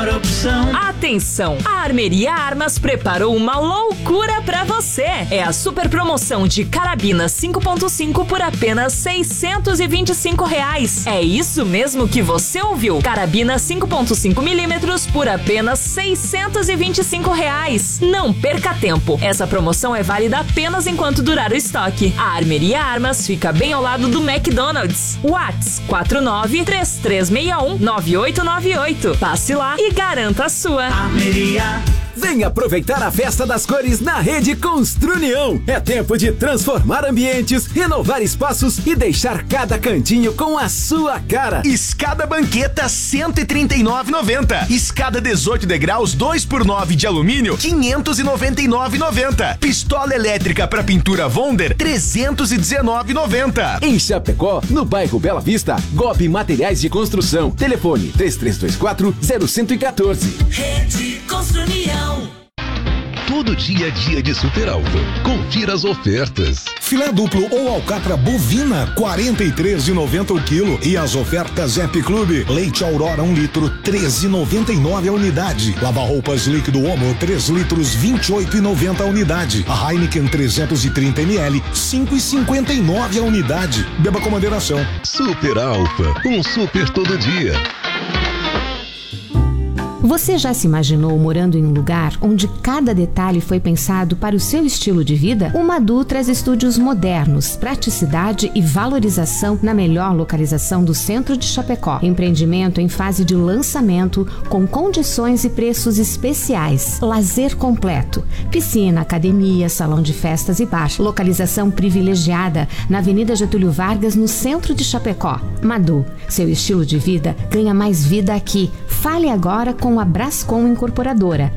Atenção! A Armeria Armas preparou uma loucura pra você. É a super promoção de carabina 5.5 por apenas R$625. É isso mesmo que você ouviu. Carabina 5.5mm por apenas R$625. Não perca tempo. Essa promoção é válida apenas enquanto durar o estoque. A Armeria Armas fica bem ao lado do McDonald's. WhatsApp 49-3361-9898. Passe lá e garanta a sua. Armeria. Vem aproveitar a Festa das Cores na Rede Construnião. É tempo de transformar ambientes, renovar espaços e deixar cada cantinho com a sua cara. Escada banqueta R$139,90. Escada 18 degraus 2x9 de alumínio R$599,90. Pistola elétrica para pintura Wonder R$319,90. Em Chapecó, no bairro Bela Vista, GOB Materiais de Construção. Telefone 3324-0114. Rede Construnião. Todo dia é dia de Super Alfa. Confira as ofertas. Filé duplo ou alcatra bovina, R$43,90 o quilo. E as ofertas Happy Club. Leite Aurora 1 litro, R$13,99 a unidade. Lava-roupas líquido Omo, 3 litros, R$28,90 a unidade. A Heineken 330 ml, R$5,59 a unidade. Beba com moderação. Super Alfa, um super todo dia. Você já se imaginou morando em um lugar onde cada detalhe foi pensado para o seu estilo de vida? O Madu traz estúdios modernos, praticidade e valorização na melhor localização do centro de Chapecó. Empreendimento em fase de lançamento com condições e preços especiais. Lazer completo. Piscina, academia, salão de festas e bar. Localização privilegiada na Avenida Getúlio Vargas, no centro de Chapecó. Madu, seu estilo de vida ganha mais vida aqui. Fale agora com a Brascom Incorporadora,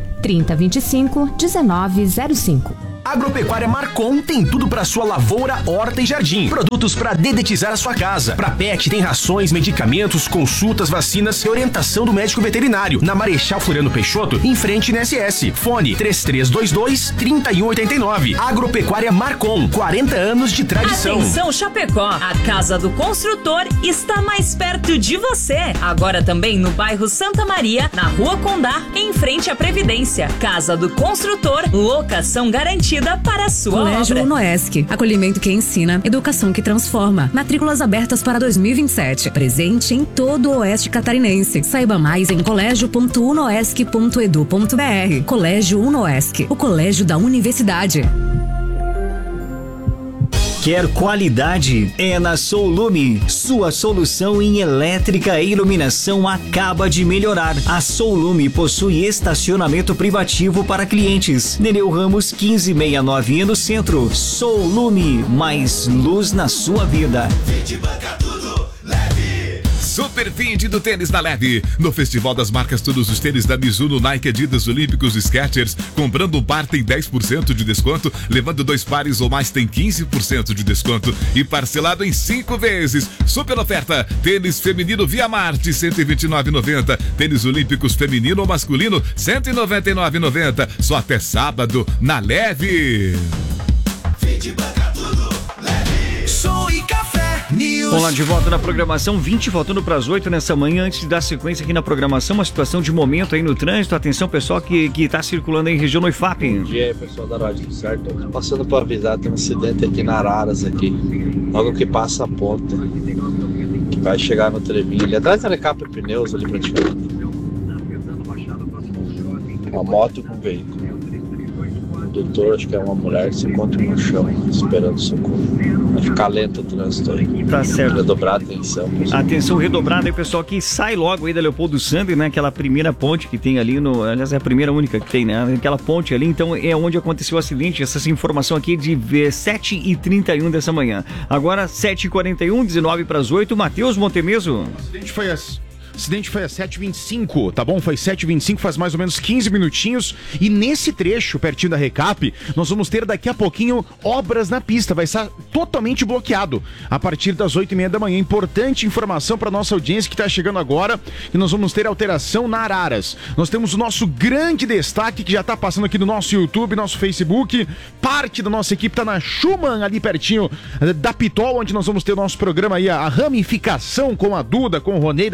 3025-1905. Agropecuária Marcon tem tudo para sua lavoura, horta e jardim. Produtos para dedetizar a sua casa. Para pet tem rações, medicamentos, consultas, vacinas e orientação do médico veterinário. Na Marechal Floriano Peixoto, em frente na SS. Fone 3322-3189. Agropecuária Marcon, 40 anos de tradição. Atenção Chapecó, a Casa do Construtor está mais perto de você. Agora também no bairro Santa Maria, na Rua Condá, em frente à Previdência. Casa do Construtor, locação garantida para a sua Colégio obra. Unoesc, acolhimento que ensina, educação que transforma. Matrículas abertas para 2027. Presente em todo o Oeste Catarinense. Saiba mais em colégio.unoesc.edu.br. Colégio Unoesc, o colégio da universidade. Quer qualidade? É na Soulume. Sua solução em elétrica e iluminação acaba de melhorar. A Soulume possui estacionamento privativo para clientes. Nereu Ramos 1569 no centro. Soulume, mais luz na sua vida. Super Finde do tênis da Leve. No Festival das Marcas, todos os tênis da Mizuno, Nike, Adidas, Olímpicos, Skechers. Comprando um par tem 10% de desconto. Levando 2 pares ou mais tem 15% de desconto. E parcelado em 5 vezes. Super oferta. Tênis feminino Via Marte, R$129,90. Tênis Olímpicos feminino ou masculino, R$199,90. Só até sábado, na Leve. Vende banca tudo, Leve. Som e café. News. Vamos lá, de volta na programação, 20 faltando para as 8 nessa manhã. Antes de dar sequência aqui na programação, uma situação de momento aí no trânsito. Atenção, pessoal que tá circulando aí em região no IFAP. Bom dia aí, pessoal da rádio, tudo certo? Tô passando para avisar, tem um acidente aqui na Araras aqui, logo que passa a ponta, que vai chegar no Trevinho ali, atrás da Recap Pneus ali praticamente. Uma moto com um veículo. O doutor, acho que é uma mulher, se encontra no chão esperando socorro. Vai ficar lento o trânsito aí. Tá certo. Redobrar a atenção. Atenção redobrada aí, pessoal, que sai logo aí da Leopoldo Sander, né? Aquela primeira ponte que tem ali no... Aliás, é a primeira única que tem, né? Aquela ponte ali, então é onde aconteceu o acidente. Essa informação aqui de 7h31 dessa manhã. Agora, 7h41, 19 para as 8. Matheus Montemeso. O acidente foi às 7h25, tá bom? Foi 7h25, faz mais ou menos 15 minutinhos. E nesse trecho, pertinho da Recap, nós vamos ter daqui a pouquinho obras na pista. Vai estar totalmente bloqueado a partir das 8h30 da manhã. Importante informação para nossa audiência que está chegando agora, que nós vamos ter alteração na Araras. Nós temos o nosso grande destaque que já está passando aqui no nosso YouTube, nosso Facebook. Parte da nossa equipe está na Schumann, ali pertinho da Pitol, onde nós vamos ter o nosso programa aí, a ramificação com a Duda, com o Ronei daqui a pouquinho.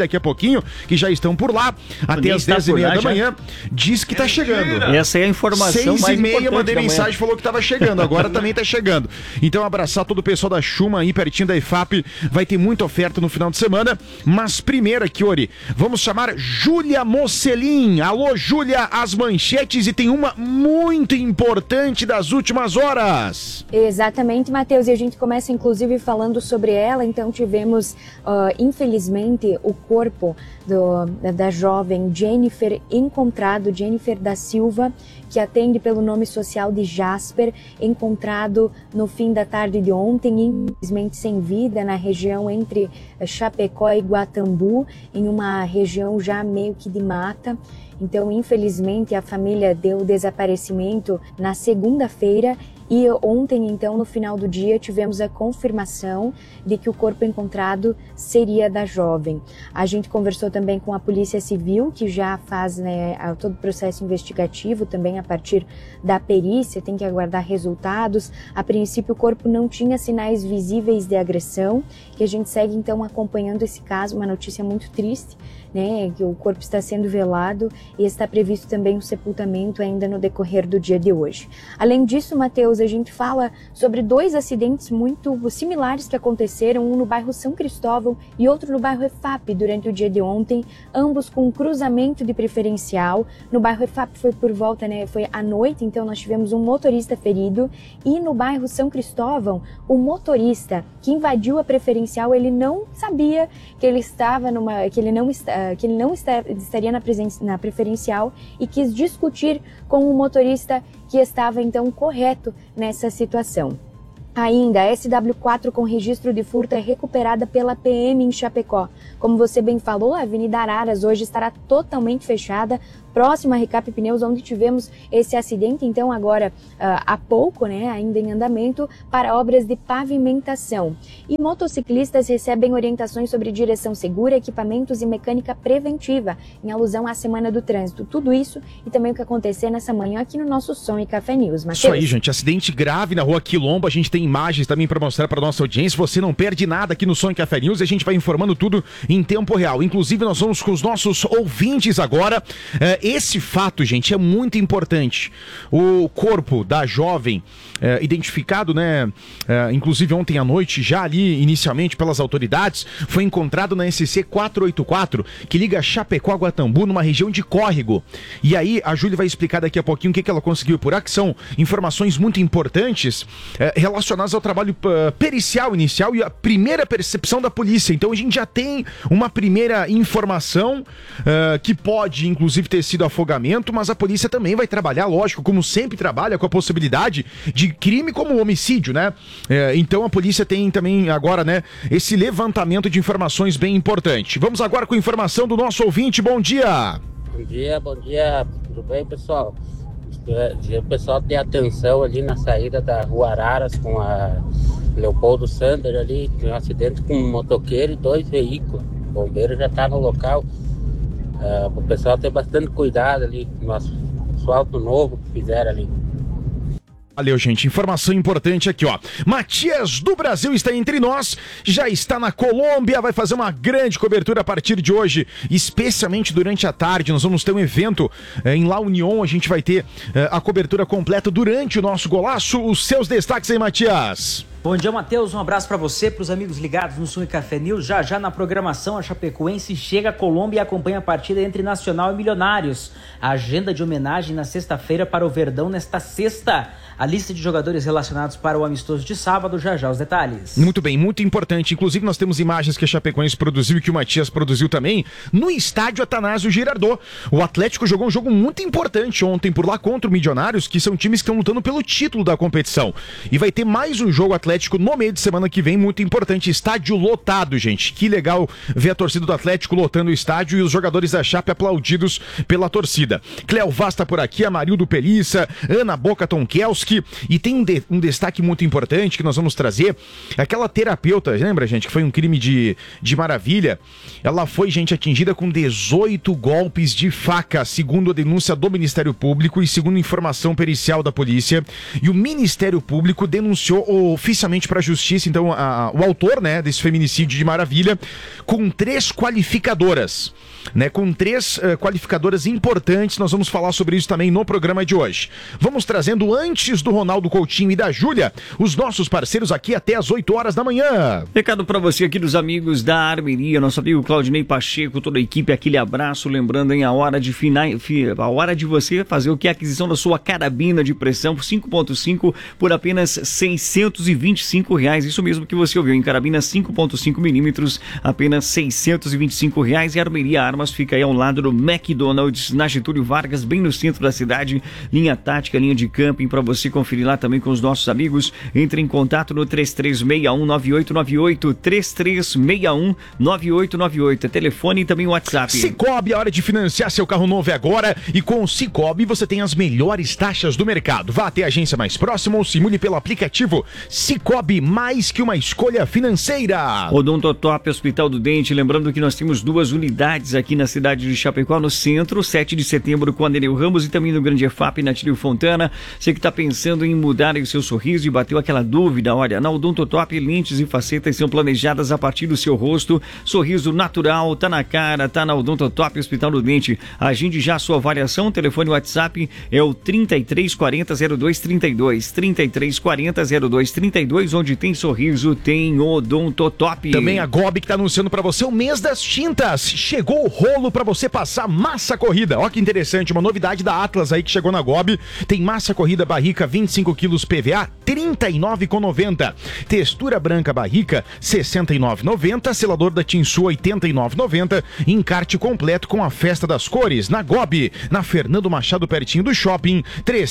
Marcinho, que já estão por lá até as 10h30 da manhã. Diz que tá chegando. Essa é a informação mais importante. 6h30 mandei mensagem, falou que tava chegando, agora também tá chegando. Então abraçar todo o pessoal da Schuma aí pertinho da IFAP, vai ter muita oferta no final de semana, mas primeiro aqui, Ori, vamos chamar Júlia Mocelin. Alô, Júlia, as manchetes, e tem uma muito importante das últimas horas. Exatamente, Matheus, e a gente começa inclusive falando sobre ela. Então tivemos, infelizmente, o corpo da jovem Jennifer encontrado, Jennifer da Silva, que atende pelo nome social de Jasper, encontrado no fim da tarde de ontem, infelizmente sem vida, na região entre Chapecó e Guatambu, em uma região já meio que de mata. Então, infelizmente, a família deu o desaparecimento na segunda-feira e ontem, então, no final do dia, tivemos a confirmação de que o corpo encontrado seria da jovem. A gente conversou também com a Polícia Civil, que já faz, né, todo o processo investigativo, também a partir da perícia, tem que aguardar resultados. A princípio, o corpo não tinha sinais visíveis de agressão, que a gente segue, então, acompanhando esse caso, uma notícia muito triste, né, que o corpo está sendo velado e está previsto também um sepultamento ainda no decorrer do dia de hoje. Além disso, Matheus, a gente fala sobre 2 acidentes muito similares que aconteceram, um no bairro São Cristóvão e outro no bairro EFAP durante o dia de ontem, ambos com cruzamento de preferencial. No bairro EFAP foi por volta, né, foi à noite, então nós tivemos um motorista ferido, e no bairro São Cristóvão, o motorista que invadiu a preferencial, ele não sabia que ele estava que ele não estaria na preferencial e quis discutir com o motorista que estava então correto nessa situação. Ainda, a SW4 com registro de furto é recuperada pela PM em Chapecó. Como você bem falou, a Avenida Araras hoje estará totalmente fechada, próxima a Recap Pneus, onde tivemos esse acidente, então agora há pouco, né, ainda em andamento, para obras de pavimentação. E motociclistas recebem orientações sobre direção segura, equipamentos e mecânica preventiva, em alusão à Semana do Trânsito. Tudo isso e também o que acontecer nessa manhã aqui no nosso Som e Café News. Mateus? Isso aí, gente, acidente grave na rua Quilombo, a gente tem imagens também para mostrar para nossa audiência, você não perde nada aqui no Som e Café News, e a gente vai informando tudo em tempo real. Inclusive, nós vamos com os nossos ouvintes agora. Esse fato, gente, é muito importante. O corpo da jovem, identificado, né, inclusive ontem à noite, já ali inicialmente pelas autoridades, foi encontrado na SC 484, que liga Chapecó a Guatambu, numa região de córrego. E aí, a Júlia vai explicar daqui a pouquinho o que ela conseguiu apurar, que são informações muito importantes relacionadas ao trabalho pericial inicial e a primeira percepção da polícia. Então, a gente já tem uma primeira informação que pode, inclusive, ter sido afogamento, mas a polícia também vai trabalhar, lógico, como sempre trabalha, com a possibilidade de crime como homicídio, né? Então a polícia tem também agora, né, esse levantamento de informações bem importante. Vamos agora com a informação do nosso ouvinte. Bom dia! Bom dia, tudo bem, pessoal? O pessoal tem atenção ali na saída da Rua Araras com a Leopoldo Sander ali, tem um acidente com um motoqueiro e 2 veículos. O bombeiro já está no local. O pessoal tem bastante cuidado ali no asfalto novo que fizeram ali. Valeu, gente. Informação importante aqui, ó. Matias do Brasil está entre nós, já está na Colômbia, vai fazer uma grande cobertura a partir de hoje, especialmente durante a tarde. Nós vamos ter um evento em La Unión, a gente vai ter a cobertura completa durante o nosso golaço. Os seus destaques aí, Matias. Bom dia, Matheus. Um abraço para você, para os amigos ligados no Som e Café News. Já na programação, a Chapecoense chega à Colômbia e acompanha a partida entre Nacional e Milionários. A agenda de homenagem na sexta-feira para o Verdão nesta sexta. A lista de jogadores relacionados para o amistoso de sábado, já os detalhes. Muito bem, muito importante. Inclusive, nós temos imagens que a Chapecoense produziu e que o Matias produziu também no estádio Atanásio Girardot. O Atlético jogou um jogo muito importante ontem por lá contra o Milionários, que são times que estão lutando pelo título da competição. E vai ter mais um jogo Atlético no meio de semana que vem, muito importante. Estádio lotado, gente. Que legal ver a torcida do Atlético lotando o estádio e os jogadores da Chape aplaudidos pela torcida. Cléo Vaz tá por aqui, Amarildo Pelissa, Ana Boca Tonkelski. E tem um destaque muito importante que nós vamos trazer. Aquela terapeuta, lembra, gente, que foi um crime de maravilha? Ela foi, gente, atingida com 18 golpes de faca, segundo a denúncia do Ministério Público e segundo informação pericial da polícia. E o Ministério Público denunciou oficialmente judicialmente para a justiça, então, o autor, né, desse feminicídio de Maravilha, com 3 qualificadoras, né, com 3 qualificadoras importantes. Nós vamos falar sobre isso também no programa de hoje. Vamos trazendo, antes do Ronaldo Coutinho e da Júlia, os nossos parceiros aqui até às 8 horas da manhã. Recado para você aqui dos amigos da Armeria, nosso amigo Claudinei Pacheco, toda a equipe, aquele abraço, lembrando, hein, a hora de você fazer o que? A aquisição da sua carabina de pressão 5.5 por apenas R$625. Isso mesmo que você ouviu, em carabina 5.5 milímetros, apenas R$625. E a Armeria Armas fica aí ao lado do McDonald's, na Getúlio Vargas, bem no centro da cidade. Linha tática, linha de camping, para você conferir lá também com os nossos amigos. Entre em contato no 3361-9898, 3361-9898, telefone e também o WhatsApp. Sicoob, a hora de financiar seu carro novo é agora, e com o Sicoob você tem as melhores taxas do mercado. Vá até a agência mais próxima ou simule pelo aplicativo. Sicoob, mais que uma escolha financeira. Odontotop Hospital do Dente, lembrando que nós temos 2 unidades aqui na cidade de Chapecó, no centro, 7 de setembro com a Nereu Ramos, e também no Grande EFAP, na Tílio Fontana. Você que está pensando em mudar o seu sorriso e bateu aquela dúvida, olha, na Odontotop, lentes e facetas são planejadas a partir do seu rosto. Sorriso natural, tá na cara, tá na Odontotop Hospital do Dente. Agende já a sua avaliação. O telefone WhatsApp é o 3340-0232, 3340-0232, onde tem sorriso, tem Odontotop. Também a Gobi, que está anunciando para você o mês das tintas. Chegou o rolo para você passar massa corrida. Olha que interessante, uma novidade da Atlas aí que chegou na Gobi. Tem massa corrida barrica 25 quilos PVA, R$ 39,90. Textura branca barrica, R$ 69,90. Selador da Tinsu, R$ 89,90. Encarte completo com a Festa das Cores, na Gobi, na Fernando Machado, pertinho do shopping,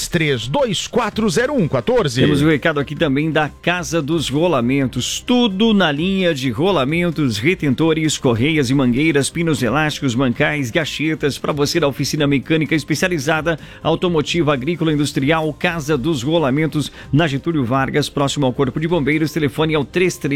33240114. Temos um recado aqui também da Casa dos Rolamentos. Tudo na linha de rolamentos, retentores, correias e mangueiras, pinos elásticos, bancais, gachetas, para você da oficina mecânica especializada, automotiva, agrícola, industrial. Casa dos Rolamentos, na Getúlio Vargas, próximo ao Corpo de Bombeiros. Telefone é o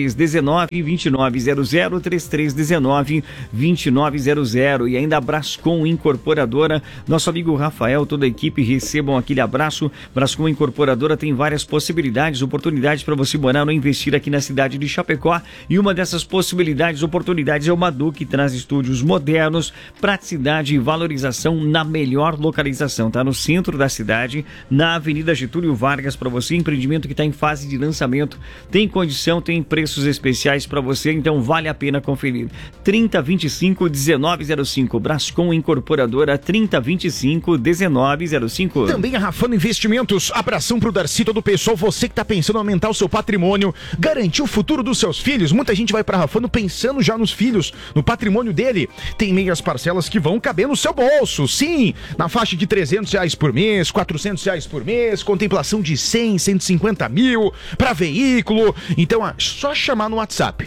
3319-2900, 3319-2900. E ainda a Brascom Incorporadora, nosso amigo Rafael, toda a equipe, recebam aquele abraço. Brascom Incorporadora tem várias possibilidades, oportunidades para você morar ou investir aqui na cidade de Chapecó, e uma dessas possibilidades, oportunidades, é o Madu, que traz estúdios modernos, praticidade e valorização na melhor localização, tá? No centro da cidade, na Avenida Getúlio Vargas, para você, empreendimento que está em fase de lançamento, tem condição, tem preços especiais para você, então vale a pena conferir. 3025-1905, Brascom Incorporadora, 3025-1905. Também a Rafano Investimentos, abração pro Darcy, todo o pessoal, você que está pensando em aumentar o seu patrimônio, garantir o futuro dos seus filhos. Muita gente vai para Rafano pensando já nos filhos, no patrimônio dele. Tem meias parcelas que vão caber no seu bolso, sim, na faixa de R$300 por mês, R$400 por mês, contemplação de 100, 150 mil para veículo. Então, só chamar no WhatsApp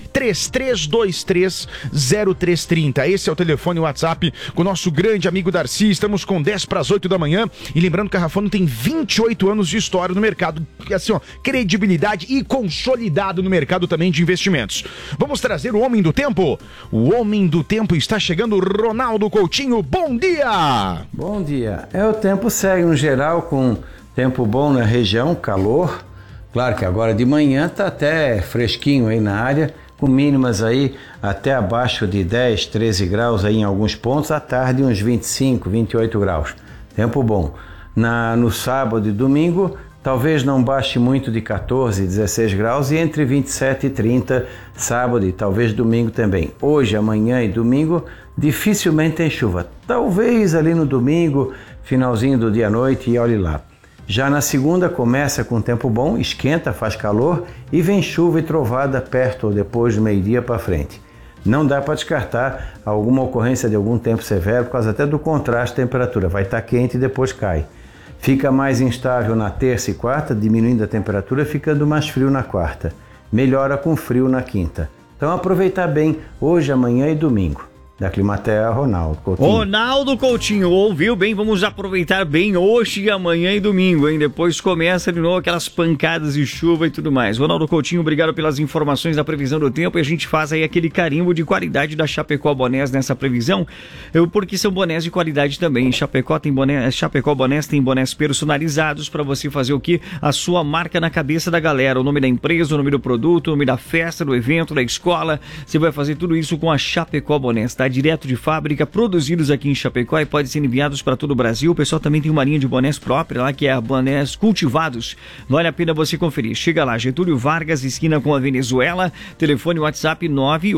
33230330. Esse é o telefone WhatsApp com o nosso grande amigo Darcy. Estamos com 10 para as 8 da manhã, e lembrando que a Rafano tem 28 anos de história no mercado, assim, ó, credibilidade e consolidado no mercado também de investimentos. Vamos trazer o Homem do Tempo. O Homem do Tempo está chegando, Ronaldo Coutinho, bom dia! Bom dia. O tempo segue no geral com tempo bom na região, calor. Claro que agora de manhã tá até fresquinho aí na área, com mínimas aí até abaixo de 10, 13 graus aí em alguns pontos, à tarde uns 25, 28 graus. Tempo bom. No sábado e domingo, talvez não baixe muito de 14, 16 graus, e entre 27 e 30 sábado e talvez domingo também. Hoje, amanhã e domingo, dificilmente tem chuva. Talvez ali no domingo, finalzinho do dia à noite, e olhe lá. Já na segunda começa com tempo bom, esquenta, faz calor e vem chuva e trovada perto ou depois do meio-dia para frente. Não dá para descartar alguma ocorrência de algum tempo severo, por causa até do contraste de temperatura. Vai estar quente e depois cai. Fica mais instável na terça e quarta, diminuindo a temperatura, ficando mais frio na quarta. Melhora com frio na quinta. Então aproveitar bem hoje, amanhã e domingo. Da Climatea, Ronaldo Coutinho. Ronaldo Coutinho, ouviu bem? Vamos aproveitar bem hoje, amanhã e domingo, hein? Depois começa de novo aquelas pancadas de chuva e tudo mais. Ronaldo Coutinho, obrigado pelas informações da previsão do tempo, e a gente faz aí aquele carimbo de qualidade da Chapecó Bonés nessa previsão, porque são bonés de qualidade também. Chapecó Bonés tem bonés personalizados para você fazer o quê? A sua marca na cabeça da galera, o nome da empresa, o nome do produto, o nome da festa, do evento, da escola. Você vai fazer tudo isso com a Chapecó Bonés, tá? Direto de fábrica, produzidos aqui em Chapecó e podem ser enviados para todo o Brasil. O pessoal também tem uma linha de bonés própria lá, que é a bonés cultivados. Vale a pena você conferir. Chega lá, Getúlio Vargas, esquina com a Venezuela. Telefone WhatsApp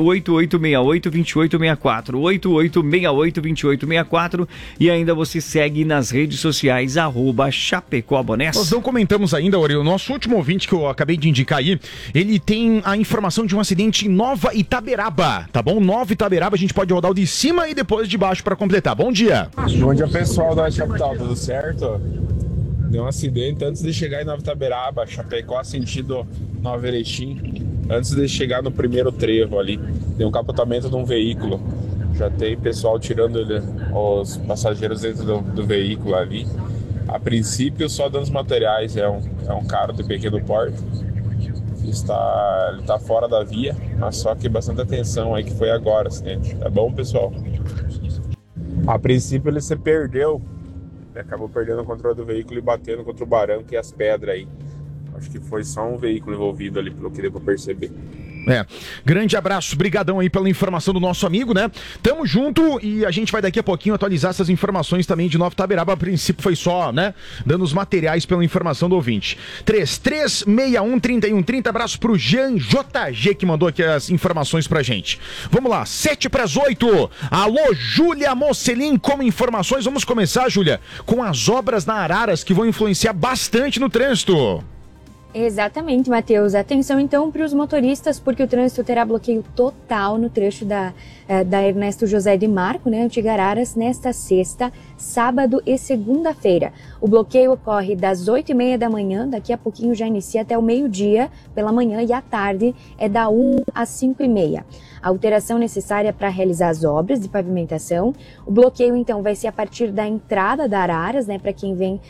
988682864, 88682864, e ainda você segue nas redes sociais @Chapecó Bonés. Nós não comentamos ainda, Ori, o nosso último ouvinte que eu acabei de indicar aí, ele tem a informação de um acidente em Nova Itaberaba, tá bom? Nova Itaberaba, a gente pode rodar o de cima e depois de baixo para completar. Bom dia. Bom dia, pessoal da capital, tudo certo? Deu um acidente antes de chegar em Nova Itaberaba, Chapecó, sentido Nova Erechim, antes de chegar no primeiro trevo ali. Deu um capotamento de um veículo. Já tem pessoal tirando os passageiros dentro do veículo ali. A princípio, só danos materiais, é um carro de pequeno porte. Ele está fora da via, mas só que bastante atenção aí que foi agora o acidente. Tá bom, pessoal? A princípio ele se perdeu, ele acabou perdendo o controle do veículo e batendo contra o barranco e as pedras aí. Acho que foi só um veículo envolvido ali, pelo que deu pra perceber. Grande abraço, brigadão aí pela informação do nosso amigo, né? Tamo junto e a gente vai daqui a pouquinho atualizar essas informações também de Nova Itaberaba. A princípio foi só, né? Dando os materiais pela informação do ouvinte. 33613130, abraço pro Jean JG que mandou aqui as informações pra gente. Vamos lá, 7:08. Alô, Júlia Mocelin, com informações. Vamos começar, Júlia, com as obras na Araras que vão influenciar bastante no trânsito. Exatamente, Matheus. Atenção então para os motoristas, porque o trânsito terá bloqueio total no trecho da Ernesto José de Marco, né, Antiga Araras, nesta sexta, sábado e segunda-feira. O bloqueio ocorre das 8h30 da manhã, daqui a pouquinho já inicia até o meio-dia, pela manhã, e à tarde é da 1 às 5h30. A alteração necessária para realizar as obras de pavimentação. O bloqueio, então, vai ser a partir da entrada da Araras, né, para quem vem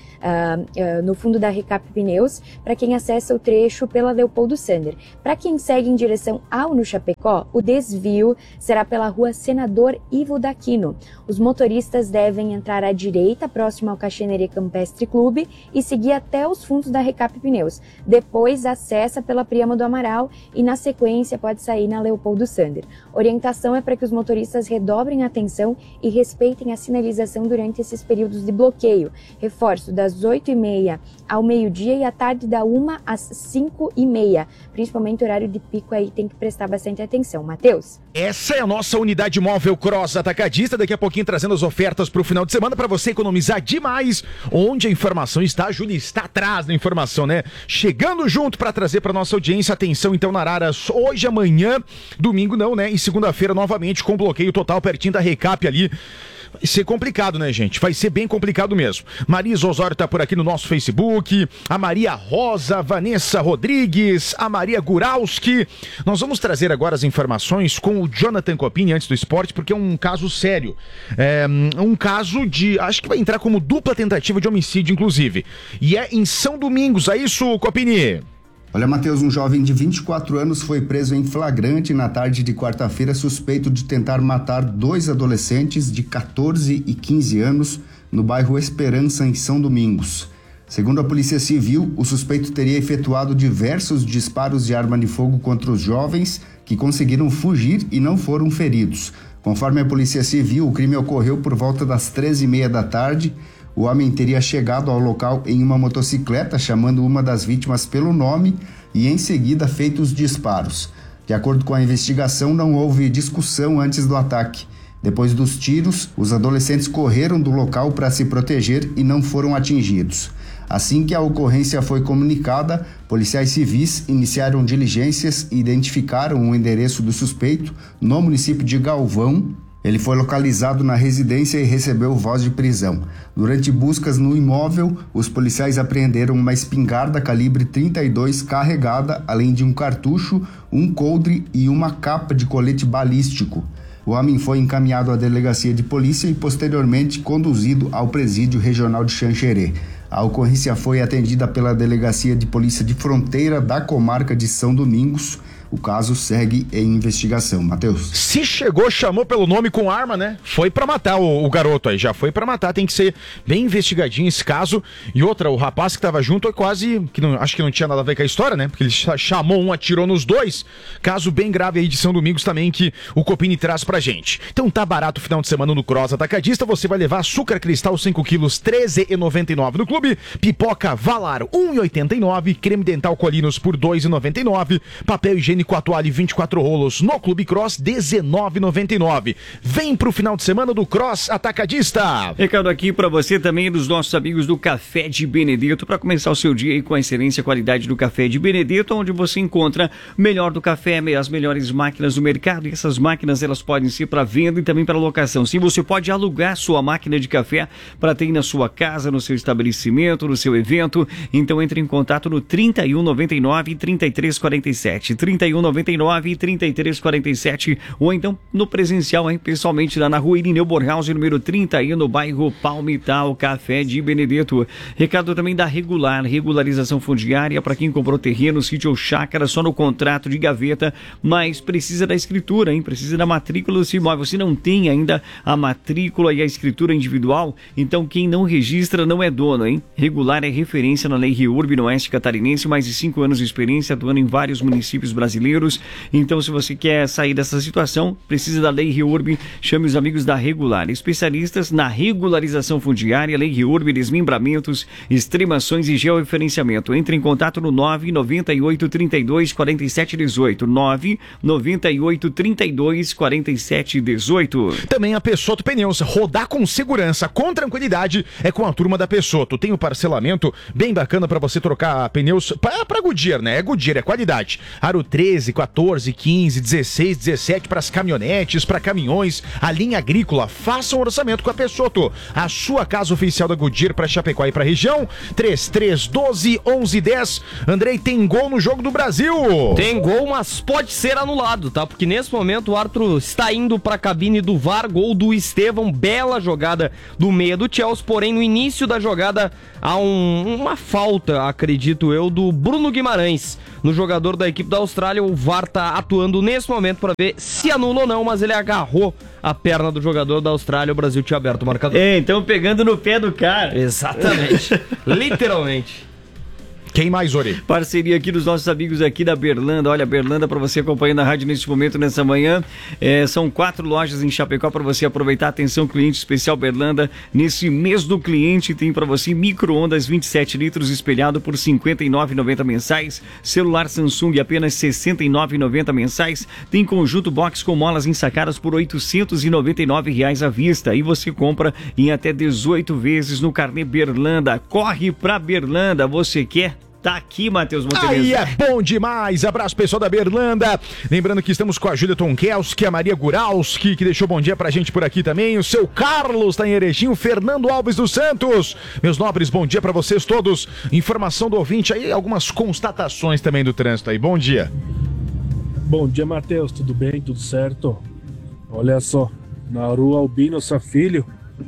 no fundo da Recap Pneus, para quem acessa o trecho pela Leopoldo Sander. Para quem segue em direção ao no Chapecó, o desvio será pela rua Senador Ivo Daquino. Os motoristas devem entrar à direita, próximo ao Caxinerê Campestre Clube, e seguir até os fundos da Recap Pneus. Depois acessa pela Priamo do Amaral e, na sequência, pode sair na Leopoldo Sander. Orientação é para que os motoristas redobrem a atenção e respeitem a sinalização durante esses períodos de bloqueio. Reforço, das 8h30 ao meio-dia e à tarde da 1 às 5h30. Principalmente horário de pico aí, tem que prestar bastante atenção. Matheus? Essa é a nossa unidade móvel Cross Atacadista, daqui a pouquinho trazendo as ofertas para o final de semana para você economizar demais. Onde a informação está, a Júlia está atrás da informação, né? Chegando junto para trazer para nossa audiência. Atenção então na Araras, hoje, amanhã, domingo não, né? E segunda-feira novamente com bloqueio total pertinho da Recap ali. Vai ser complicado, né, gente? Vai ser bem complicado mesmo. Marisa Osório tá por aqui no nosso Facebook, a Maria Rosa, Vanessa Rodrigues, a Maria Guralski. Nós vamos trazer agora as informações com o Jonathan Copini antes do esporte, porque é um caso sério. É um caso de, acho que vai entrar como dupla tentativa de homicídio, inclusive. E é em São Domingos, é isso, Copini? Olha, Matheus, um jovem de 24 anos foi preso em flagrante na tarde de quarta-feira, suspeito de tentar matar 2 adolescentes de 14 e 15 anos no bairro Esperança, em São Domingos. Segundo a Polícia Civil, o suspeito teria efetuado diversos disparos de arma de fogo contra os jovens, que conseguiram fugir e não foram feridos. Conforme a Polícia Civil, o crime ocorreu por volta das 13h30 da tarde. O homem teria chegado ao local em uma motocicleta, chamando uma das vítimas pelo nome e em seguida feito os disparos. De acordo com a investigação, não houve discussão antes do ataque. Depois dos tiros, os adolescentes correram do local para se proteger e não foram atingidos. Assim que a ocorrência foi comunicada, policiais civis iniciaram diligências e identificaram o endereço do suspeito no município de Galvão. Ele foi localizado na residência e recebeu voz de prisão. Durante buscas no imóvel, os policiais apreenderam uma espingarda calibre 32 carregada, além de um cartucho, um coldre e uma capa de colete balístico. O homem foi encaminhado à delegacia de polícia e posteriormente conduzido ao presídio regional de Xanxerê. A ocorrência foi atendida pela Delegacia de Polícia de Fronteira da comarca de São Domingos. O caso segue em investigação. Matheus. Se chegou, chamou pelo nome com arma, né? Foi pra matar o garoto aí, já foi pra matar. Tem que ser bem investigadinho esse caso. E outra, o rapaz que tava junto é quase, acho que não tinha nada a ver com a história, né? Porque ele chamou um, atirou nos dois. Caso bem grave aí de São Domingos também que o Copini traz pra gente. Então tá barato o final de semana no Cross Atacadista. Você vai levar açúcar cristal 5 quilos, R$13,99 no clube. Pipoca Valar, R$1,89. Creme dental Colinos por R$2,99. Papel higiênico a toalha 24 rolos no Clube Cross, R$19,99. Vem pro final de semana do Cross Atacadista. Recado aqui pra você também dos nossos amigos do Café de Benedetto, para começar o seu dia aí com a excelência e qualidade do Café de Benedetto, onde você encontra o melhor do café, as melhores máquinas do mercado, e essas máquinas elas podem ser para venda e também para locação. Sim, você pode alugar sua máquina de café para ter na sua casa, no seu estabelecimento, no seu evento. Então entre em contato no 3199 3347, 3199 3347, ou então no presencial, hein, pessoalmente lá na rua Irineu Borghaus, número 30, aí no bairro Palmital, Café de Benedetto. Recado também da regularização fundiária para quem comprou terreno, sítio ou chácara só no contrato de gaveta, mas precisa da escritura, hein? Precisa da matrícula desse imóvel. Se não tem ainda a matrícula e a escritura individual, então quem não registra não é dono, hein? Regular é referência na Lei REURB no Oeste Catarinense, mais de 5 anos de experiência, atuando em vários municípios brasileiros. Então, se você quer sair dessa situação, precisa da Lei REURB, chame os amigos da Regular, especialistas na regularização fundiária, Lei REURB, desmembramentos, extremações e georreferenciamento. Entre em contato no 998 32 47 18, 998 32 47 18. Também a Pessotto Pneus, rodar com segurança, com tranquilidade, é com a turma da Pessotto. Tem um parcelamento bem bacana para você trocar pneus para Goodyear, né? É Goodyear, é qualidade. Aro 13, 14, 15, 16, 17 para as caminhonetes, para caminhões, a linha agrícola. Faça um orçamento com a Pessotto, a sua casa oficial da Goodyear para Chapecó e para região. 3312-1110. Andrei, tem gol no Jogo do Brasil? Tem gol, mas pode ser anulado, tá? Porque nesse momento o árbitro está indo para a cabine do VAR. Gol do Estevão, bela jogada do meia do Chelsea, porém no início da jogada há uma falta, acredito eu, do Bruno Guimarães no jogador da equipe da Austrália. O VAR tá atuando nesse momento para ver se anula ou não, mas ele agarrou a perna do jogador da Austrália. O Brasil tinha aberto o marcador. Então pegando no pé do cara. Exatamente. Literalmente. Quem mais, Ori? Parceria aqui dos nossos amigos aqui da Berlanda. Olha, Berlanda, para você acompanhando a rádio neste momento, nessa manhã. São 4 lojas em Chapecó para você aproveitar. Atenção, cliente especial Berlanda. Nesse mês do cliente tem para você micro-ondas 27 litros espelhado por R$ 59,90 mensais. Celular Samsung apenas R$ 69,90 mensais. Tem conjunto box com molas ensacadas por R$ 899 à vista. E você compra em até 18 vezes no carnê Berlanda. Corre pra Berlanda. Você quer? Tá aqui, Matheus Montenegro. Aí é bom demais. Abraço, pessoal da Berlanda. Lembrando que estamos com a Júlia Tonkelski, a Maria Guralski, que deixou bom dia pra gente por aqui também. O seu Carlos tá em Erechim, o Fernando Alves dos Santos. Meus nobres, bom dia pra vocês todos. Informação do ouvinte aí, algumas constatações também do trânsito aí. Bom dia. Bom dia, Matheus. Tudo bem? Tudo certo? Olha só, na rua Albino Safilho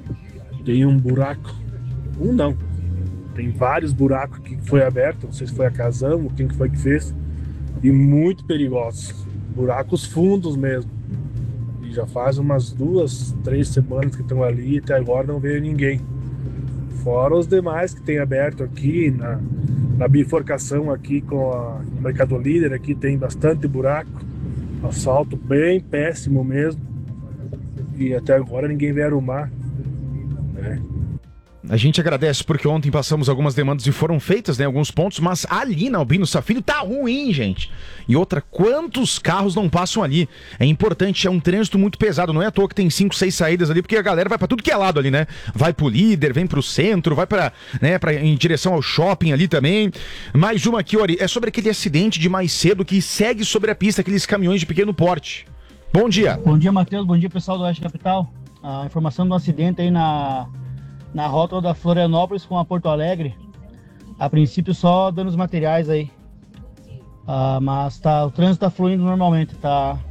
tem um buraco. Não. Tem vários buracos que foi aberto, não sei se foi a Casam ou quem que foi que fez, e muito perigosos, buracos fundos mesmo. E já faz umas 2, 3 semanas que estão ali e até agora não veio ninguém. Fora os demais que tem aberto aqui, na bifurcação aqui com o Mercado Líder, aqui tem bastante buraco, asfalto bem péssimo mesmo, e até agora ninguém veio arrumar, né? A gente agradece porque ontem passamos algumas demandas e foram feitas, né, alguns pontos, mas ali na Albino Safilho tá ruim, gente. E outra, quantos carros não passam ali? É importante, é um trânsito muito pesado, não é à toa que tem 5, 6 saídas ali, porque a galera vai pra tudo que é lado ali, né? Vai pro Líder, vem pro centro, vai pra, né, em direção ao shopping ali também. Mais uma aqui, Ori, é sobre aquele acidente de mais cedo que segue sobre a pista, aqueles caminhões de pequeno porte. Bom dia. Bom dia, Matheus, bom dia, pessoal do Oeste Capital. A informação do acidente aí na rota da Florianópolis com a Porto Alegre. A princípio só danos materiais aí. Mas o trânsito tá fluindo normalmente, tá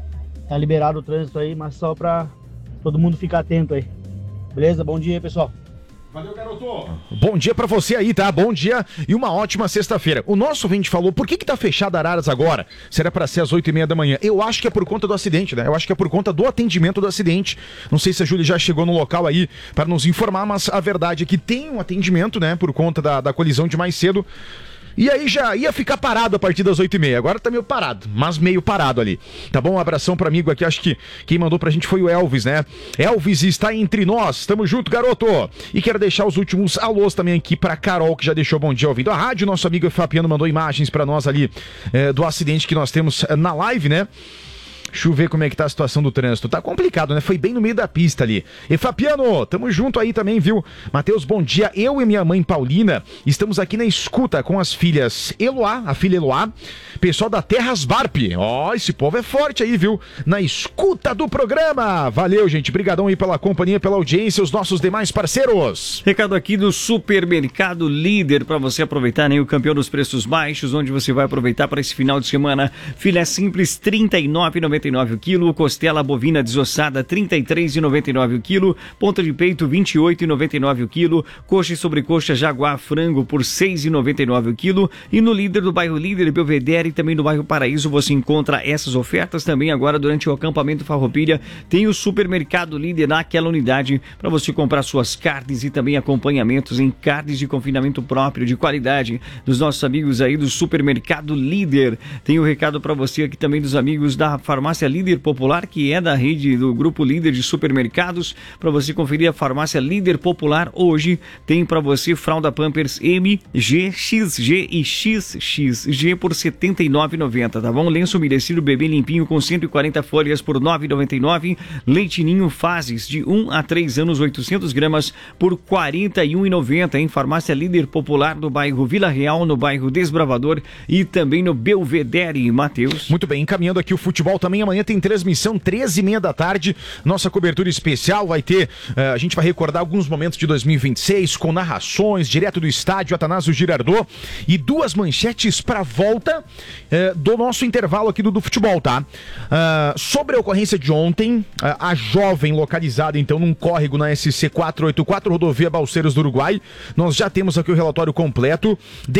tá liberado o trânsito aí, mas só pra todo mundo ficar atento aí. Beleza? Bom dia aí, pessoal. Valeu, garoto. Bom dia pra você aí, tá? Bom dia e uma ótima sexta-feira. O nosso ouvinte falou, por que tá fechado Araras agora? Será pra ser às 8h30 da manhã? Eu acho que é por conta do acidente, né? Eu acho que é por conta do atendimento do acidente. Não sei se a Júlia já chegou no local aí para nos informar, mas a verdade é que tem um atendimento, né? Por conta da colisão de mais cedo. E aí já ia ficar parado a partir das 8h30. Agora tá meio parado, mas meio parado ali. Tá bom? Um abração pro amigo aqui. Acho que quem mandou pra gente foi o Elvis, né? Elvis está entre nós. Tamo junto, garoto. E quero deixar os últimos alôs também aqui pra Carol, que já deixou bom dia ouvindo a rádio. Nosso amigo Fabiano mandou imagens pra nós ali do acidente que nós temos na live, né? Deixa eu ver como é que tá a situação do trânsito. Tá complicado, né? Foi bem no meio da pista ali. E Fabiano, tamo junto aí também, viu? Matheus, bom dia. Eu e minha mãe Paulina estamos aqui na escuta com as filhas Eloá, a filha Eloá, pessoal da Terras Barp. Ó, esse povo é forte aí, viu? Na escuta do programa. Valeu, gente. Brigadão aí pela companhia, pela audiência, os nossos demais parceiros. Recado aqui do Supermercado Líder para você aproveitar, né? O campeão dos preços baixos, onde você vai aproveitar para esse final de semana. Filé simples, R$ 39,99 o quilo, costela bovina desossada, R$ 33,99 o quilo, ponta de peito, R$ 28,99 o quilo, coxa e sobrecoxa Jaguar frango por R$ 6,99 o quilo, e no Líder do bairro Líder, Belvedere e também no bairro Paraíso você encontra essas ofertas também agora durante o acampamento Farroupilha. Tem o Supermercado Líder naquela unidade para você comprar suas carnes e também acompanhamentos em carnes de confinamento próprio, de qualidade, dos nossos amigos aí do Supermercado Líder. Tem o recado para você aqui também dos amigos da Farmácia Líder Popular, que é da rede do Grupo Líder de Supermercados. Para você conferir a Farmácia Líder Popular hoje, tem para você fralda Pampers M, G, XG e XXG por R$ 79,90, tá bom? Lenço umedecido bebê limpinho com 140 folhas por R$ 9,99. Leite Ninho Fases de 1 a 3 anos, 800 gramas por R$ 41,90 em Farmácia Líder Popular no bairro Vila Real, no bairro Desbravador e também no Belvedere. Matheus. Muito bem, encaminhando aqui o futebol também. Amanhã tem transmissão, 13h30 da tarde. Nossa cobertura especial vai ter, a gente vai recordar alguns momentos de 2026 com narrações direto do estádio Atanásio Girardot e duas manchetes para volta do nosso intervalo aqui do futebol, tá? Sobre a ocorrência de ontem, a jovem localizada então num córrego na SC 484, rodovia Balseiros do Uruguai. Nós já temos aqui o relatório completo.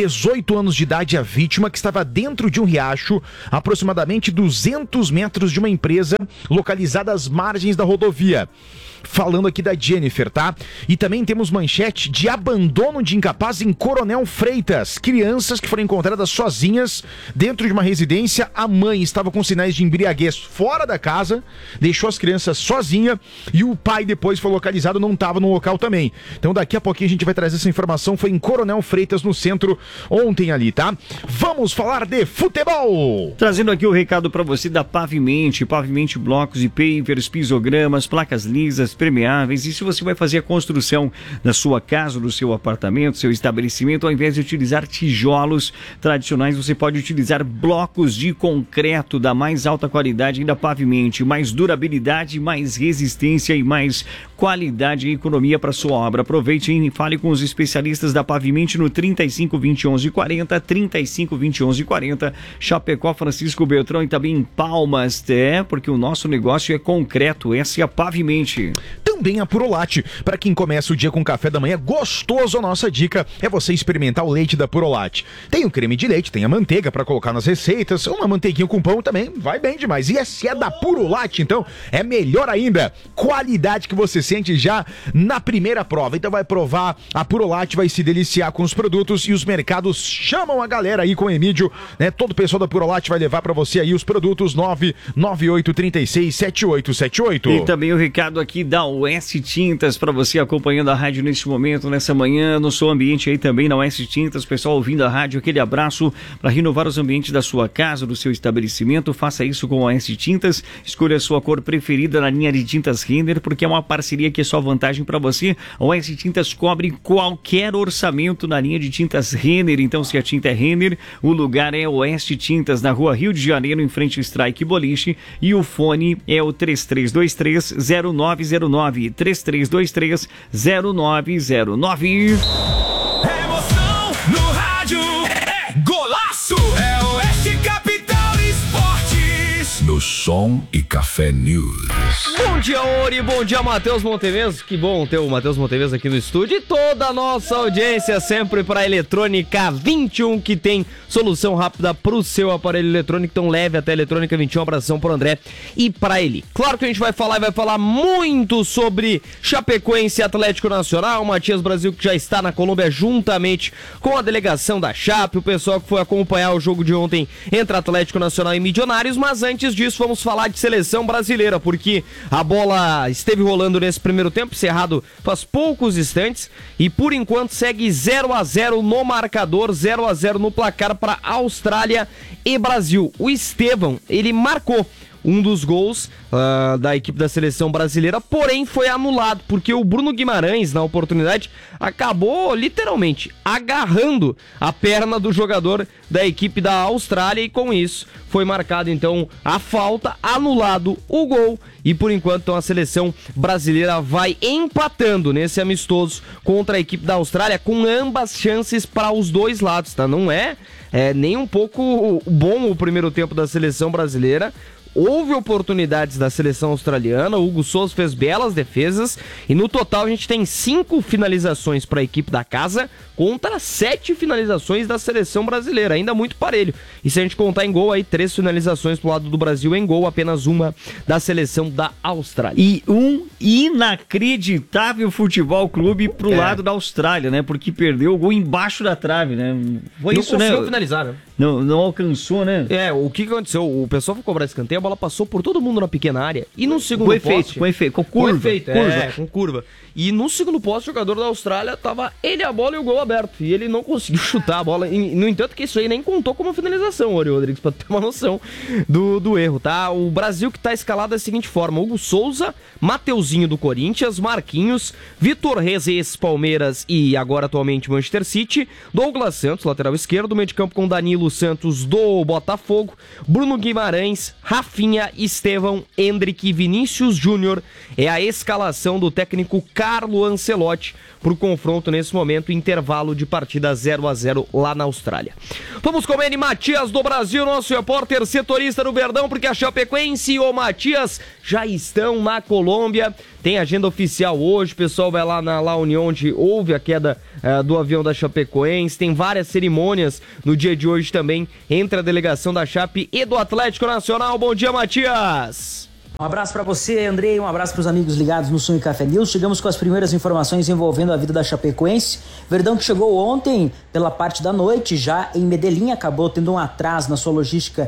18 anos de idade a vítima, que estava dentro de um riacho, aproximadamente 200 metros de uma empresa localizada às margens da rodovia. Falando aqui da Jennifer, tá? E também temos manchete de abandono de incapaz em Coronel Freitas. Crianças que foram encontradas sozinhas dentro de uma residência. A mãe estava com sinais de embriaguez fora da casa, deixou as crianças sozinha e o pai depois foi localizado, não estava no local também. Então daqui a pouquinho a gente vai trazer essa informação. Foi em Coronel Freitas, no centro, ontem ali, tá? Vamos falar de futebol! Trazendo aqui o recado para você da Pavimente blocos e pavers, pisogramas, placas lisas, permeáveis. E se você vai fazer a construção da sua casa, do seu apartamento, seu estabelecimento, ao invés de utilizar tijolos tradicionais, você pode utilizar blocos de concreto da mais alta qualidade da Pavimente, mais durabilidade, mais resistência e mais qualidade e economia para sua obra. Aproveite e fale com os especialistas da Pavimente no 35 20 11 40, 35 20 11 40, Chapecó, Francisco Beltrão e também em Palmas, porque o nosso negócio é concreto, essa é a Pavimente. Também a Purolate. Para quem começa o dia com café da manhã gostoso, a nossa dica é você experimentar o leite da Purolate. Tem o creme de leite, tem a manteiga para colocar nas receitas, uma manteiguinha com pão também vai bem demais. E se é da Purolate, então é melhor ainda. Qualidade que você sente já na primeira prova. Então vai provar a Purolate, vai se deliciar com os produtos e os mercados chamam a galera aí com o Emílio, né? Todo o pessoal da Purolate vai levar para você aí os produtos. 998367878. E também o recado aqui da Oeste Tintas para você acompanhando a rádio neste momento, nessa manhã, no seu ambiente aí também na Oeste Tintas, pessoal ouvindo a rádio, aquele abraço para renovar os ambientes da sua casa, do seu estabelecimento. Faça isso com a Oeste Tintas, escolha a sua cor preferida na linha de tintas Renner, porque é uma parceria que é só vantagem para você. A Oeste Tintas cobre qualquer orçamento na linha de tintas Renner. Então, se a tinta é Renner, o lugar é Oeste Tintas, na Rua Rio de Janeiro, em frente ao Strike Boliche, e o fone é o 3323-0909, 3323-0909. Emoção no rádio, é golaço, é Oeste Capital Esportes, no Som e Café News. Bom dia, Ori, bom dia, Matheus Monteves. Que bom ter o Matheus Monteves aqui no estúdio e toda a nossa audiência sempre para a Eletrônica 21, que tem solução rápida para o seu aparelho eletrônico. Então leve até a Eletrônica 21, abração para o André e para ele. Claro que a gente vai falar muito sobre Chapecoense e Atlético Nacional. O Matias Brasil, que já está na Colômbia juntamente com a delegação da Chape, o pessoal que foi acompanhar o jogo de ontem entre Atlético Nacional e Milionários. Mas antes disso, vamos falar de seleção brasileira, porque a bola esteve rolando nesse primeiro tempo, encerrado faz poucos instantes, e por enquanto segue 0-0 no marcador, 0-0 no placar para Austrália e Brasil. O Estevão, ele marcou um dos gols da equipe da seleção brasileira, porém foi anulado, porque o Bruno Guimarães, na oportunidade, acabou literalmente agarrando a perna do jogador da equipe da Austrália, e com isso foi marcado então a falta, anulado o gol, e por enquanto então, a seleção brasileira vai empatando nesse amistoso contra a equipe da Austrália, com ambas chances para os dois lados, tá? Não é nem um pouco bom o primeiro tempo da seleção brasileira. Houve oportunidades da seleção australiana, o Hugo Souza fez belas defesas e no total a gente tem 5 finalizações para a equipe da casa contra 7 finalizações da seleção brasileira, ainda muito parelho. E se a gente contar em gol aí, 3 finalizações pro lado do Brasil em gol, apenas uma da seleção da Austrália. E um inacreditável Futebol Clube pro lado da Austrália, né? Porque perdeu o gol embaixo da trave, né? Foi não isso, né? Não conseguiu finalizar, né? Não alcançou, né? O que aconteceu? O pessoal foi cobrar escanteio, a bola passou por todo mundo na pequena área. E no segundo poste... Com curva. Com curva. E no segundo poste, o jogador da Austrália tava ele a bola e o gol aberto. E ele não conseguiu chutar a bola. No entanto, que isso aí nem contou como finalização, Ori Rodrigues, pra ter uma noção do erro, tá? O Brasil que tá escalado da seguinte forma: Hugo Souza, Mateuzinho do Corinthians, Marquinhos, Vitor Reis, ex-Palmeiras e agora atualmente Manchester City, Douglas Santos, lateral esquerdo, meio de campo com Danilo Santos do Botafogo, Bruno Guimarães, Rafinha, Estevão, Endrick e Vinícius Júnior. É a escalação do técnico Carlo Ancelotti pro confronto nesse momento, intervalo de partida 0-0 lá na Austrália. Vamos com ele, Matias do Brasil, nosso repórter setorista do Verdão, porque a Chapecoense e o Matias já estão na Colômbia. Tem agenda oficial hoje, o pessoal vai lá na La União, onde houve a queda do avião da Chapecoense. Tem várias cerimônias no dia de hoje também, entre a delegação da Chape e do Atlético Nacional. Bom dia, Matias! Um abraço para você, Andrei, um abraço para os amigos ligados no Som e Café News. Chegamos com as primeiras informações envolvendo a vida da Chapecoense. Verdão que chegou ontem pela parte da noite, já em Medellín, acabou tendo um atraso na sua logística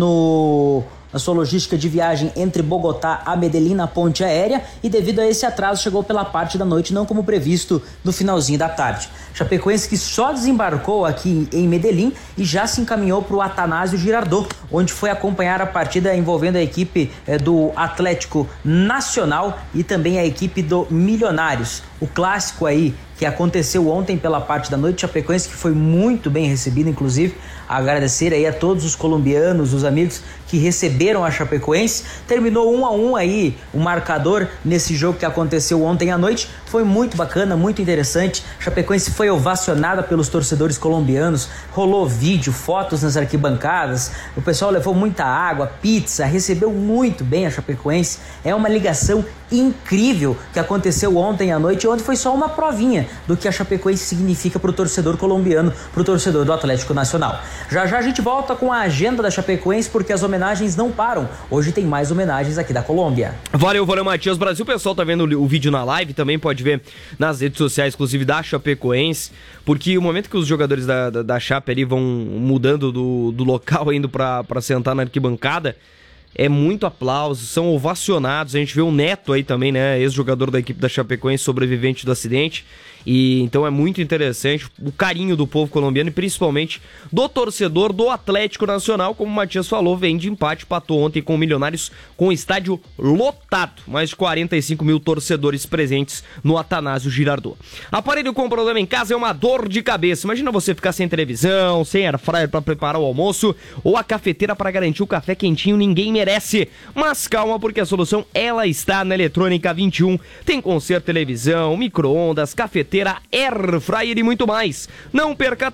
de viagem entre Bogotá a Medellín na ponte aérea, e devido a esse atraso chegou pela parte da noite, não como previsto no finalzinho da tarde. Chapecoense que só desembarcou aqui em Medellín e já se encaminhou para o Atanásio Girardot, onde foi acompanhar a partida envolvendo a equipe do Atlético Nacional e também a equipe do Milionários. O clássico aí que aconteceu ontem pela parte da noite, Chapecoense que foi muito bem recebido, inclusive agradecer aí a todos os colombianos, os amigos que receberam a Chapecoense. Terminou 1-1 aí o marcador nesse jogo que aconteceu ontem à noite. Foi muito bacana, muito interessante. Chapecoense foi ovacionada pelos torcedores colombianos, rolou vídeo, fotos nas arquibancadas, o pessoal levou muita água, pizza, recebeu muito bem a Chapecoense. É uma ligação incrível que aconteceu ontem à noite, onde foi só uma provinha do que a Chapecoense significa para o torcedor colombiano, para o torcedor do Atlético Nacional. Já já a gente volta com a agenda da Chapecoense, porque as homenagens não param. Hoje tem mais homenagens aqui da Colômbia. Valeu, Matias Brasil. O pessoal tá vendo o vídeo na live, também pode ver nas redes sociais, inclusive da Chapecoense, porque o momento que os jogadores da Chape ali vão mudando do local, indo pra sentar na arquibancada, é muito aplauso, são ovacionados. A gente vê o Neto aí também, né, ex-jogador da equipe da Chapecoense, sobrevivente do acidente. E então é muito interessante o carinho do povo colombiano e principalmente do torcedor do Atlético Nacional. Como o Matias falou, vem de empate, empatou ontem com o Milionários, com o estádio lotado, mais de 45 mil torcedores presentes no Atanásio Girardot. Aparelho com problema em casa é uma dor de cabeça. Imagina você ficar sem televisão, sem air fryer para preparar o almoço ou a cafeteira para garantir o café quentinho. Ninguém merece. Mas calma, porque a solução ela está na Eletrônica 21. Tem conserto, televisão, micro-ondas, cafeteira, air fryer e muito mais. Não perca tempo.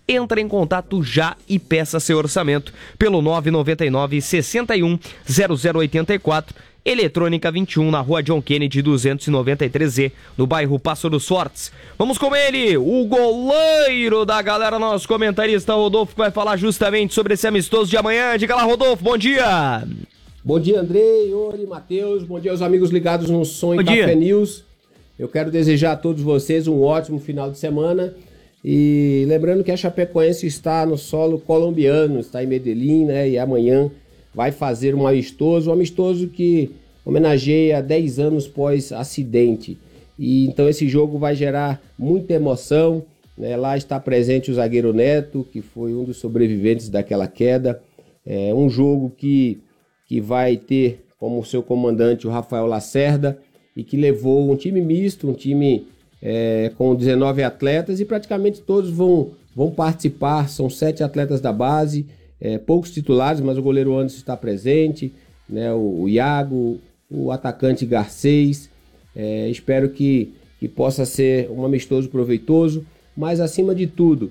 Entra em contato já e peça seu orçamento pelo 999 61 0084, Eletrônica 21, na rua John Kennedy 293Z, no bairro Passo dos Fortes. Vamos com ele, o goleiro da galera, nosso comentarista Rodolfo, que vai falar justamente sobre esse amistoso de amanhã. Diga lá, Rodolfo, bom dia! Bom dia, Andrei, Iori, Matheus, bom dia aos amigos ligados no Som e Café News. Eu quero desejar a todos vocês um ótimo final de semana. E lembrando que a Chapecoense está no solo colombiano, está em Medellín, né? E amanhã vai fazer um amistoso que homenageia 10 anos pós-acidente. E então esse jogo vai gerar muita emoção, né? Lá está presente o zagueiro Neto, que foi um dos sobreviventes daquela queda. É um jogo que vai ter como seu comandante o Rafael Lacerda, e que levou um time misto, um time com 19 atletas, e praticamente todos vão participar. São 7 atletas da base, poucos titulares, mas o goleiro Anderson está presente, né? O Iago, o atacante Garcês. Espero que possa ser um amistoso proveitoso, mas acima de tudo,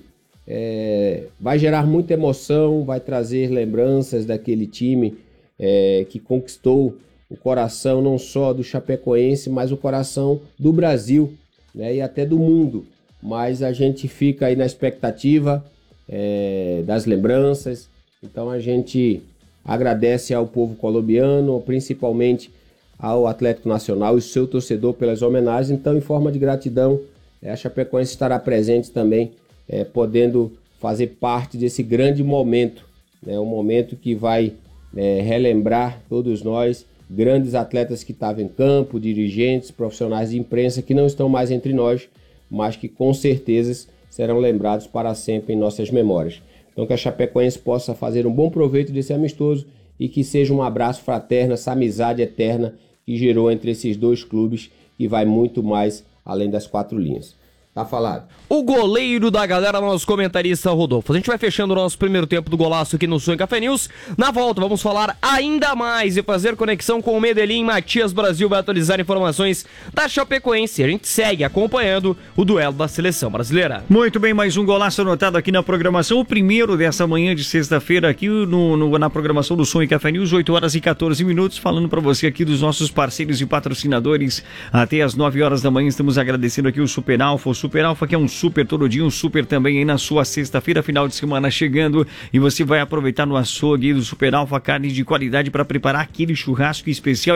vai gerar muita emoção, vai trazer lembranças daquele time que conquistou o coração não só do chapecoense, mas o coração do Brasil, né, e até do mundo. Mas a gente fica aí na expectativa das lembranças. Então a gente agradece ao povo colombiano, principalmente ao Atlético Nacional e seu torcedor pelas homenagens. Então, em forma de gratidão, a Chapecoense estará presente também, podendo fazer parte desse grande momento, né, um momento que vai relembrar todos nós, grandes atletas que estavam em campo, dirigentes, profissionais de imprensa que não estão mais entre nós, mas que com certeza serão lembrados para sempre em nossas memórias. Então que a Chapecoense possa fazer um bom proveito desse amistoso e que seja um abraço fraterno, essa amizade eterna que gerou entre esses dois clubes, que vai muito mais além das 4 linhas. Tá falado. O goleiro da galera, nosso comentarista Rodolfo. A gente vai fechando o nosso primeiro tempo do golaço aqui no Som e Café News. Na volta vamos falar ainda mais e fazer conexão com o Medellín. Matias Brasil vai atualizar informações da Chapecoense. A gente segue acompanhando o duelo da seleção brasileira. Muito bem, mais um golaço anotado aqui na programação. O primeiro dessa manhã de sexta-feira aqui na programação do Som e Café News, 8 horas e 14 minutos, falando para você aqui dos nossos parceiros e patrocinadores. Até as 9 horas da manhã estamos agradecendo aqui o Super Alfa. Super Alfa, que é um super todo dia, um super também aí na sua sexta-feira, final de semana chegando, e você vai aproveitar no açougue do Super Alfa carne de qualidade para preparar aquele churrasco especial.